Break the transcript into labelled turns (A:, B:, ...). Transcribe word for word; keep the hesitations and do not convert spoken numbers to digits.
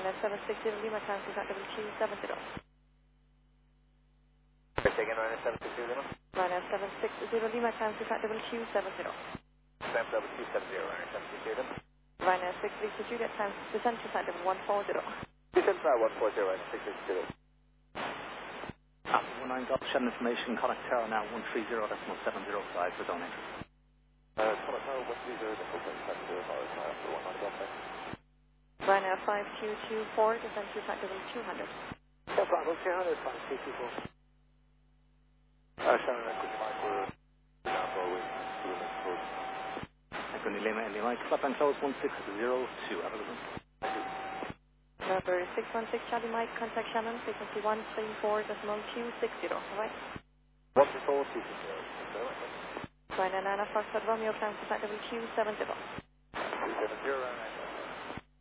A: Ryanair seven six zero Lima, cancel at W Q seven zero.
B: Again, Ryanair seven six zero Lima.
A: Ryanair seven six zero Lima, cancel at W Q seven zero.
B: Stamp W Q seven zero, Ryanair seven six zero Lima.
A: Ryanair six three two Juliet, descent to site level one four zero.
B: Descent to one four zero, Ryanair six six zero.
C: Ah, one nine Golf, Shannon information, Connacht Tower now one three zero, decimal seven zero five for zone entry.
B: Uh, Connacht Tower one three zero, decimal seven zero five, after one nine Golf.
A: Ryanair five two two four, descent to site level two hundred.
B: Yeah, Bravo two hundred, five two two four. Uh, Shannon, good night for now, always.
C: Echo Lima, Lima, Club and close one six zero two, have a good one.
B: Thank you.
A: Number six one six Charlie Mike, contact Shannon, frequency one three four decimal Q six zero, alright?
B: one three four two six zero.
A: Ryanair nine Foxtrot Romeo, cancel at W Q seven zero.
B: two seven zero,